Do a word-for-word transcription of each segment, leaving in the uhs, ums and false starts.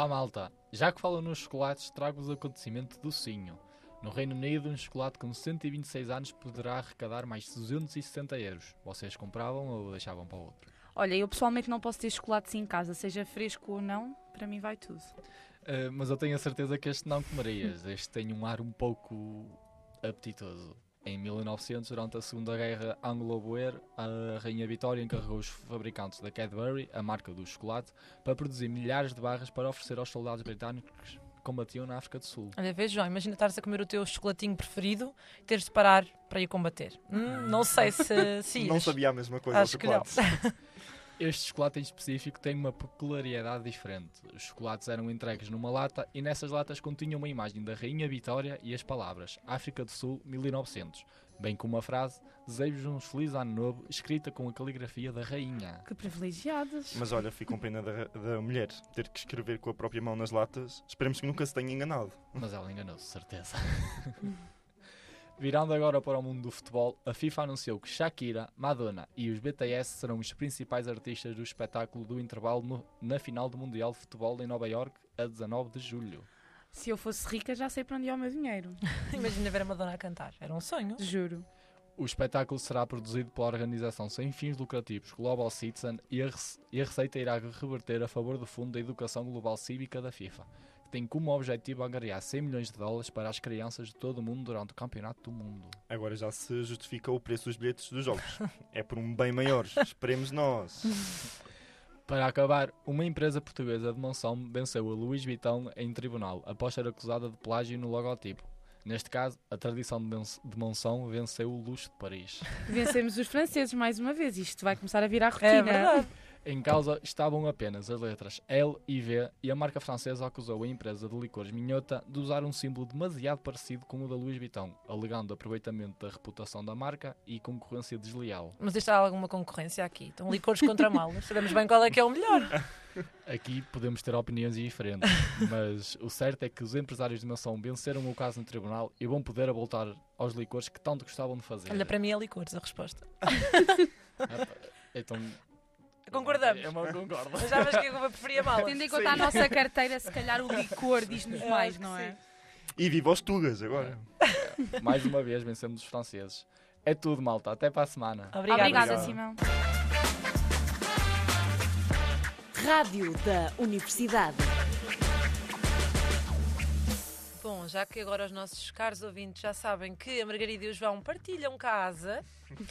Olá malta, já que falam nos chocolates, trago-vos o acontecimento do Sinho. No Reino Unido, um chocolate com cento e vinte e seis anos poderá arrecadar mais de duzentos e sessenta euros. Vocês compravam ou deixavam para o outro? Olha, eu pessoalmente não posso ter chocolates em casa, seja fresco ou não, para mim vai tudo. Uh, mas eu tenho a certeza que este não comerias. Este tem um ar um pouco apetitoso. Em mil e novecentos, durante a Segunda Guerra Anglo-Boer, a Rainha Vitória encarregou os fabricantes da Cadbury, a marca do chocolate, para produzir milhares de barras para oferecer aos soldados britânicos que combatiam na África do Sul. Olha, veja, João, imagina estares a comer o teu chocolatinho preferido e teres de parar para ir combater. Hum, não sei se, se Não sabia a mesma coisa Acho do que não. chocolate. Este chocolate em específico tem uma peculiaridade diferente. Os chocolates eram entregues numa lata e nessas latas continham uma imagem da Rainha Vitória e as palavras África do Sul mil e novecentos, bem como a frase Desejo-vos um feliz ano novo, escrita com a caligrafia da Rainha. Que privilegiados. Mas olha, fico com pena da, da mulher ter que escrever com a própria mão nas latas. Esperemos que nunca se tenha enganado. Mas ela enganou-se, certeza. Virando agora para o mundo do futebol, a FIFA anunciou que Shakira, Madonna e os B T S serão os principais artistas do espetáculo do intervalo no, na final do Mundial de Futebol em Nova Iorque, a dezanove de julho. Se eu fosse rica, já sei para onde ia o meu dinheiro. Imagina ver a Madonna a cantar. Era um sonho. Juro. O espetáculo será produzido pela organização sem fins lucrativos Global Citizen e a, rece- e a receita irá reverter a favor do Fundo da Educação Global Cívica da FIFA, que tem como objetivo angariar cem milhões de dólares para as crianças de todo o mundo durante o Campeonato do Mundo. Agora já se justifica o preço dos bilhetes dos jogos. É por um bem maior. Esperemos nós. Para acabar, uma empresa portuguesa de Monção venceu a Louis Vuitton em tribunal após ser acusada de plágio no logotipo. Neste caso, a tradição de Mon- de Monção venceu o luxo de Paris. Vencemos os franceses mais uma vez. Isto vai começar a virar rotina. É verdade. Em causa estavam apenas as letras L e V e a marca francesa acusou a empresa de licores Minhota de usar um símbolo demasiado parecido com o da Louis Vuitton, alegando aproveitamento da reputação da marca e concorrência desleal. Mas isto há alguma concorrência aqui. Então, licores contra malas. Sabemos bem qual é que é o melhor. Aqui podemos ter opiniões diferentes, mas o certo é que os empresários de Monção venceram o caso no tribunal e vão poder voltar aos licores que tanto gostavam de fazer. Olha, para mim é licores a resposta. Então, Concordamos. eu não concordo. Mas já vês que eu preferia malas. Tendo em conta a nossa carteira, se calhar o licor diz-nos Eu mais, acho que não é? sim. E viva os Tugas agora. Mais uma vez vencemos os franceses. É tudo, malta. Até para a semana. Obrigada. Obrigada, Obrigado. Simão. Rádio da Universidade. Bom, já que agora os nossos caros ouvintes já sabem que a Margarida e o João partilham casa,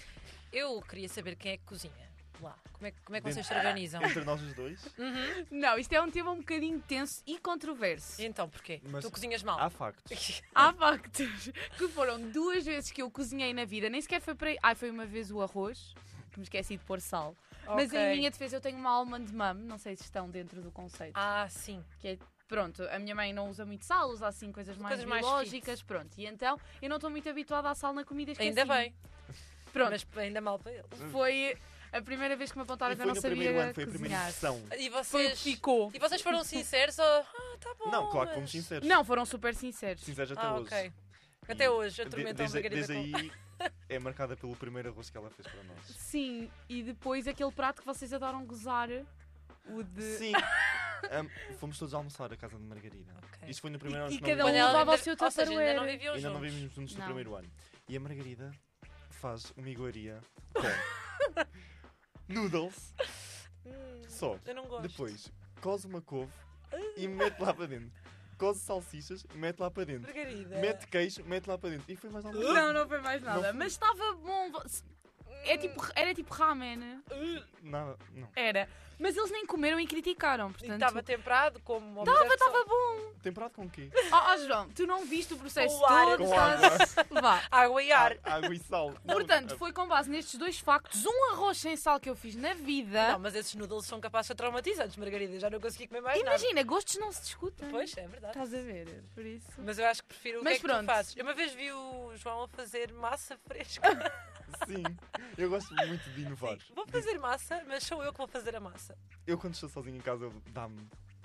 eu queria saber quem é que cozinha lá. Como é, que- como é que vocês se organizam? Entre nós os dois, Não, isto é um tema um bocadinho tenso e controverso. Então, porquê? Mas Tu cozinhas mal? há factos. Há factos que foram duas vezes que eu cozinhei na vida, nem sequer foi para. Ai, foi uma vez o arroz, que me esqueci de pôr sal. Mas Ok. em minha defesa eu tenho uma almond mum, não sei se estão dentro do conceito. Ah, sim. Que é, pronto, a minha mãe não usa muito sal, usa assim coisas mais Coisas mais biológicas, pronto. E então eu não estou muito habituada a sal na comida, esqueci. Ainda bem. Pronto, Mas ainda mal para ele. foi a primeira vez que me apontaram E que eu foi não no sabia primeiro ano, foi a primeira cozinhar. sessão. E Foi o que vocês, ficou. e vocês foram sinceros ou... Ah, tá bom, Não, claro que mas- fomos sinceros. Não, foram super sinceros. Sinceros até Ah, hoje. ok. Até E hoje, de- atormentam a desde, Margarida desde com... aí é marcada pelo primeiro arroz que ela fez para nós. Sim, e depois aquele prato que vocês adoram gozar, o de... Sim. Ahm, fomos todos almoçar à casa de Margarida. Ok. Isto foi no primeiro E- ano e que cada não um Quando vivemos- ela levava o ainda- seu ou seja, ainda não tupperware. viviam ainda não juntos. vivemos juntos no Não. primeiro ano. E a Margarida faz uma iguaria com noodles, Hum, só. eu não gosto. Depois, cose uma couve e mete lá para dentro. Cose salsichas e mete lá para dentro. Margarida. Mete queijo, mete lá para dentro. E foi mais alguma Não, não foi mais nada. Não foi. Mas estava bom. É tipo, era tipo ramen. Nada, não. Era. Mas eles nem comeram e criticaram. E Portanto, estava temperado como... Estava, estava bom. Temperado com o quê? Oh, oh, João, tu não viste o processo Com ar. todo. Com estás- Vá. Água e ar. Ah, água e sal. Não, Portanto, ah, foi com base nestes dois factos. Um arroz sem sal que eu fiz na vida. Não, mas esses noodles são capazes de ser traumatizantes, Margarida. Já não consegui comer mais nada. Imagina, gostos não se discutem. Pois, é verdade. Estás a ver? Por isso. Mas eu acho que prefiro o Mas que é que pronto. tu fazes. Eu uma vez vi o João a fazer massa fresca. Sim, eu gosto muito de inovar. Sim, vou fazer massa, mas sou eu que vou fazer a massa. Eu quando estou sozinho em casa, eu dá-me.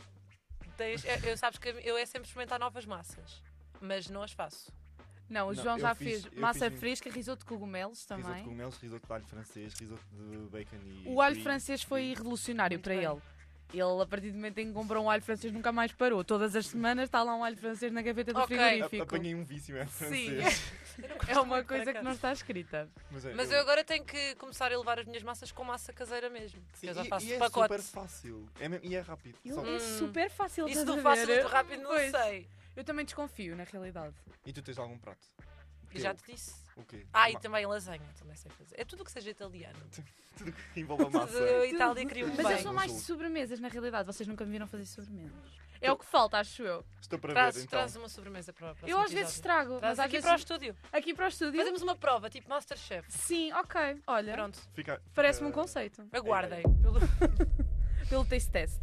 Tens, eu, eu sabes que eu é sempre experimentar novas massas, mas não as faço. Não, o Não, João eu já fiz- fez eu massa fiz- fresca, risoto de cogumelos Risoto de também. cogumelos, risoto de alho francês, risoto de bacon e... O alho e- francês foi revolucionário Muito para bem. ele. Ele, a partir do momento em que comprou um alho francês, nunca mais parou. Todas as semanas está lá um alho francês na gaveta do Ok. frigorífico. A- Apanhei um vício, é Sim, francês. é uma muito, por coisa que acaso. não está escrita. Mas, é, Mas eu agora tenho que começar a levar as minhas massas com massa caseira mesmo. Sim, eu já e- faço e é pacote. super fácil. É mesmo- e é rápido. Ele Só- é Hum. super fácil, Isso estás do a fácil ver? e do rápido não Pois. sei. Eu também desconfio, na realidade. E tu tens algum prato? E já te disse. O quê? Ah, e Ma- também lasanha, também sei fazer. É tudo o que seja italiano. Tudo que envolve a massa. Tudo Itália cria-me Mas bem. eu sou mais de sobremesas, na realidade. Vocês nunca me viram fazer sobremesas. É o que falta, acho eu. Estou para Traz, ver, então. traz uma sobremesa para o próximo Eu às vezes episódio. estrago, Traz mas às aqui vezes... para o estúdio. Aqui para o estúdio? Fazemos uma prova, tipo Masterchef. Sim, ok. Olha, Pronto, Fica- parece-me um fica- conceito. aguardem. Pelo... Pelo taste test.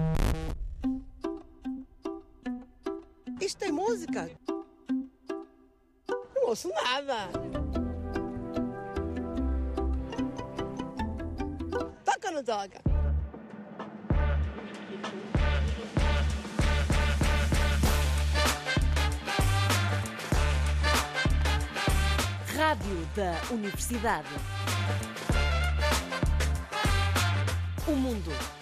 Isto tem música? Não ouço nada. Toca ou não toca? Rádio da Universidade. O mundo